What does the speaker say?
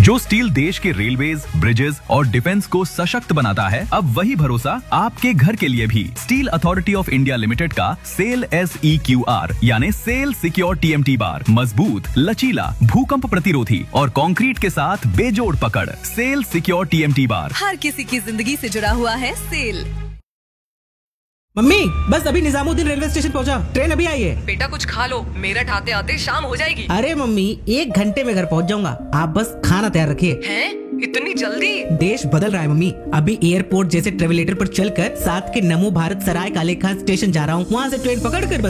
जो स्टील देश के रेलवेज, ब्रिजेस और डिफेंस को सशक्त बनाता है, अब वही भरोसा आपके घर के लिए भी। Steel authority of India limited का सेल SEQR यानी सेल सिक्योर TMT बार मजबूत, लचीला, भूकंप प्रतिरोधी और कंक्रीट के साथ बेजोड़ पकड़। सेल सिक्योर TMT बार हर किसी की जिंदगी से जुड़ा हुआ है सेल। मम्मी बस अभी निजामुद्दीन रेलवे स्टेशन पहुंचा, ट्रेन अभी आई है। बेटा कुछ खा लो, मेरठ आते आते शाम हो जाएगी। अरे मम्मी 1 घंटे में घर पहुंच जाऊंगा, आप बस खाना तैयार रखिए। हैं? इतनी जल्दी? देश बदल रहा है मम्मी, अभी एयरपोर्ट जैसे ट्रेवलेटर पर चलकर साथ के नमो भारत सराय काले खान स्टेशन जा रहा हूँ, वहाँ से ट्रेन पकड़ कर